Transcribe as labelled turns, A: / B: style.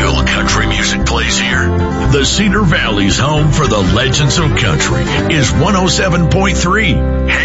A: real country music plays here. The Cedar Valley's home for the legends of country is 107.3